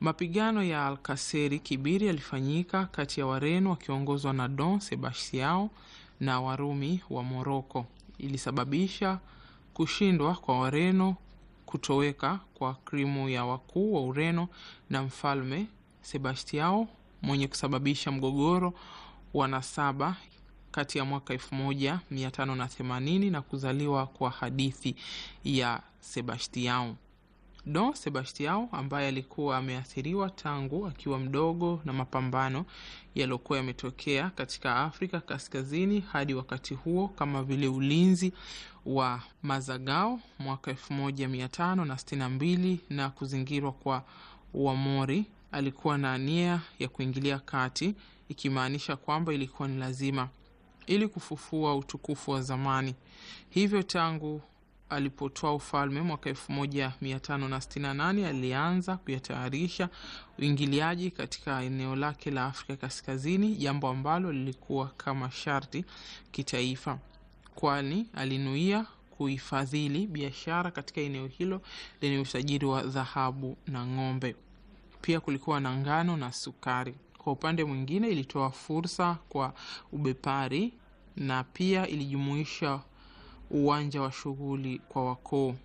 Mapigano ya Alkaseri Kibiri yalifanyika kati ya Wareno wakiongozwa na Don Sebastião na Warumi wa Moroko. Ilisababisha kushindwa kwa Wareno, kutoweka kwa krimu ya wakuu wa Ureno na mfalme Sebastião, mwenye kusababisha mgogoro wa nasaba kati ya mwaka 1580 na kuzaliwa kwa hadithi ya Sebastião. Don Sebastião, ambaye alikuwa ameathiriwa tangu akiwa mdogo na mapambano yaliokuwa yametokea katika Afrika Kaskazini hadi wakati huo, kama vile ulinzi wa Mazagao mwaka 1562 na kuzingirwa kwa Wamori, alikuwa na nia ya kuingilia kati, ikimaanisha kwamba ilikuwa ni lazima ili kufufua utukufu wa zamani. Hivyo tangu alipotoa ufalme mwaka 1568 alianza kuyatayarisha uingiliaji katika eneo lake la Afrika Kaskazini, jambo ambalo lilikuwa kama sharti kitaifa, kwani alinuia kuifadhili biashara katika eneo hilo lenye usajili wa dhahabu na ng'ombe. Pia kulikuwa na ngano na sukari. Kwa upande mwingine ilitoa fursa kwa ubepari na pia ilijumuisha uwanja wa shughuli kwa wakoo.